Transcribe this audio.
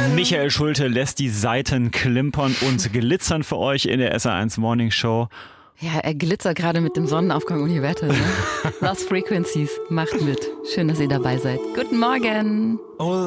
Michael Schulte lässt die Seiten klimpern und glitzern für euch in der SR1 Morning Show. Ja, er glitzert gerade mit dem Sonnenaufgang und die Wette. Ne? Lost Frequencies, macht mit. Schön, dass ihr dabei seid. Guten Morgen.